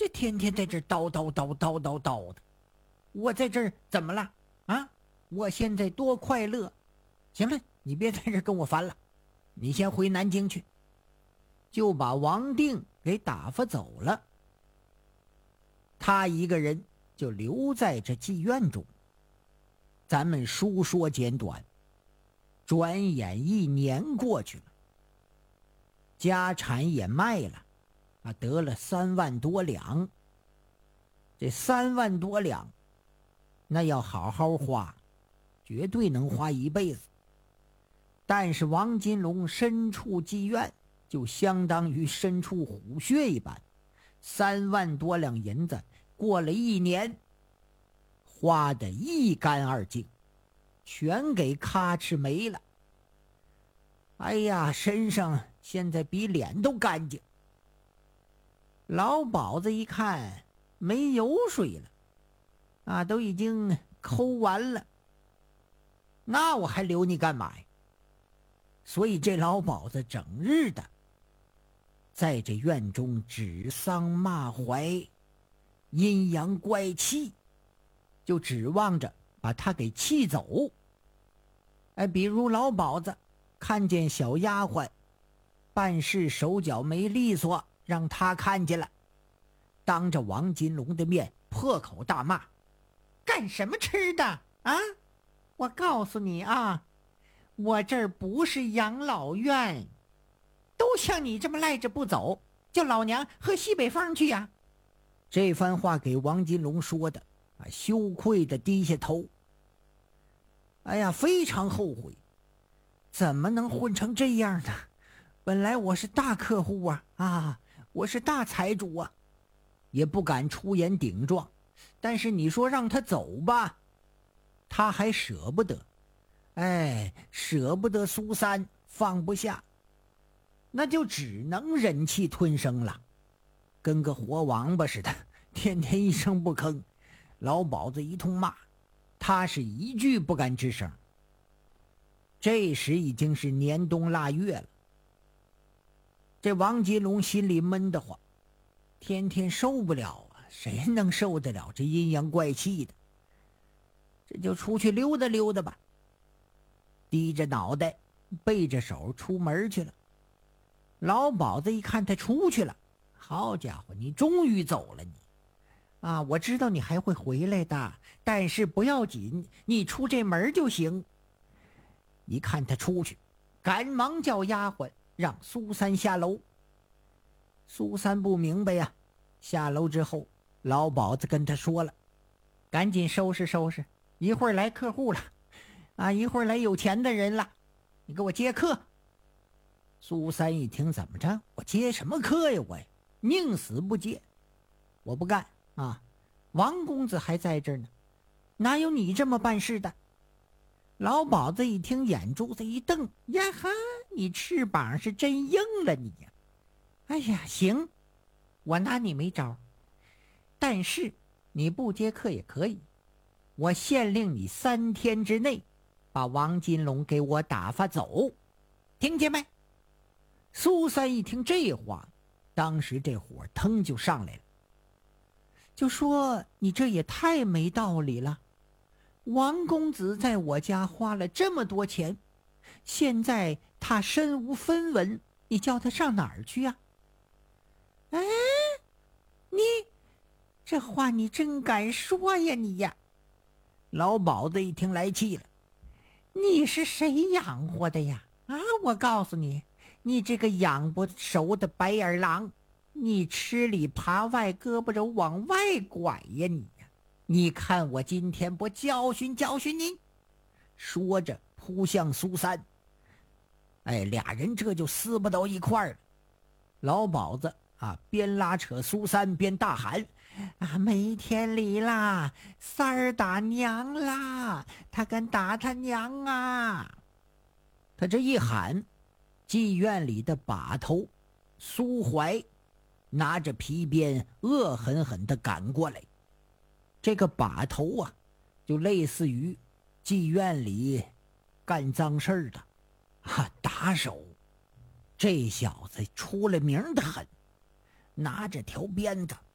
天天在这叨叨叨叨叨叨的，我在这儿怎么了啊？我现在多快乐！行了，你别在这儿跟我烦了，你先回南京去。就把王定给打发走了。他一个人就留在这妓院中。咱们书说简短，转眼1年过去了，家产也卖了，得了3万多两。这3万多两，那要好好花，绝对能花一辈子。但是王金龙身处妓院，就相当于身处虎穴一般，3万多两银子，过了1年，花得一干二净，全给咔哧没了。哎呀，身上现在比脸都干净。老鸨子一看没油水了，都已经抠完了，那我还留你干嘛呀？所以这老鸨子整日的在这院中指桑骂槐，阴阳怪气，就指望着把他给气走。比如老鸨子看见小丫鬟办事手脚没利索，让他看见了，当着王金龙的面破口大骂：干什么吃的啊？我告诉你啊，我这儿不是养老院，都像你这么赖着不走，叫老娘喝西北风去呀！这番话给王金龙说的，羞愧的低下头。哎呀，非常后悔，怎么能混成这样呢？本来我是大客户啊，我是大财主啊，也不敢出言顶撞。但是你说让他走吧，他还舍不得。舍不得苏三，放不下，那就只能忍气吞声了，跟个活王八似的，天天一声不吭。老鸨子一通骂，他是一句不敢吱声。这时已经是年冬腊月了，这王金龙心里闷得慌，天天受不了啊，谁能受得了这阴阳怪气的？这就出去溜达溜达吧。低着脑袋背着手出门去了。老鸨子一看他出去了，好家伙，你终于走了你我知道你还会回来的，但是不要紧，你出这门就行。一看他出去，赶忙叫丫鬟让苏三下楼。苏三不明白呀，下楼之后老鸨子跟他说了，赶紧收拾收拾，一会儿来客户了一会儿来有钱的人了，你给我接客。苏三一听，怎么着？我接什么客呀？我宁死不接，我不干王公子还在这儿呢，哪有你这么办事的？老鸨子一听，眼珠子一瞪，呀哈，你翅膀是真硬了你呀！哎呀，行，我拿你没招，但是你不接客也可以，我限令你3天之内把王金龙给我打发走，听见没？苏三一听这话，当时这火腾就上来了，就说你这也太没道理了，王公子在我家花了这么多钱，现在他身无分文，你叫他上哪儿去呀？你这话你真敢说呀你呀！老鸨子一听来气了，你是谁养活的呀？我告诉你，你这个养不熟的白眼狼，你吃里扒外，胳膊肘往外拐呀你呀！你看我今天不教训教训你！说着扑向苏三。俩人这就撕巴到一块儿了。老鸨子边拉扯苏三边大喊，没天理啦，三儿打娘啦，他敢打他娘啊！他这一喊，妓院里的把头苏怀拿着皮鞭恶狠狠地赶过来。这个把头就类似于妓院里干脏事儿的打手。这小子出了名的狠，拿着条鞭子